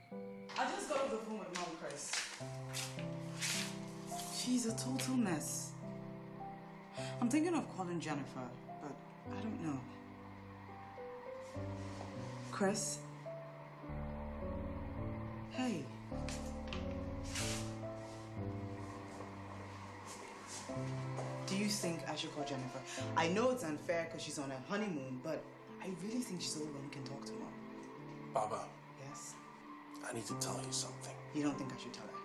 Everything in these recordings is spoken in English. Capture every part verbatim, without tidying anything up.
I just got off the phone with Mom, Chris. She's a total mess. I'm thinking of calling Jennifer, but I don't know. Chris? Hey. Do you think I should call Jennifer? I know it's unfair because she's on a honeymoon, but I really think she's the one who can talk to Mom. Baba. Yes? I need to tell you something. You don't think I should tell her?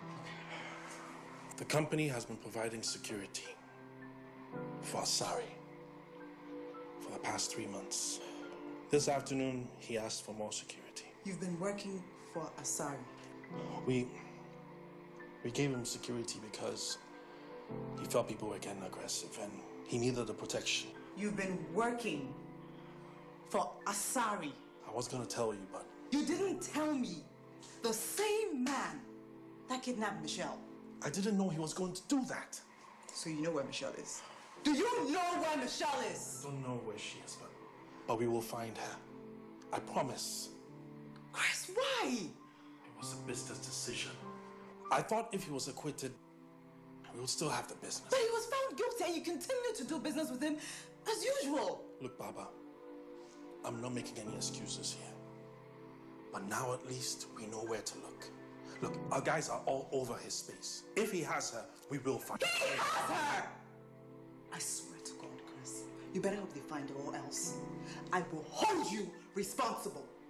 The company has been providing security for Asari for the past three months. This afternoon, he asked for more security. You've been working for Asari? We, we gave him security because he felt people were getting aggressive and he needed the protection. You've been working for Asari? I was going to tell you, but... You didn't tell me. The same man that kidnapped Michelle. I didn't know he was going to do that. So you know where Michelle is? Do you know where Michelle is? I don't know where she is, but, but we will find her. I promise. Chris, why? It was a business decision. I thought if he was acquitted, we would still have the business. But he was found guilty and you continue to do business with him as usual. Look, Baba, I'm not making any excuses here. But now at least we know where to look. Look, our guys are all over his space. If he has her, we will find her. He has her! I swear to God, Chris, you better hope they find her or else I will hold you responsible.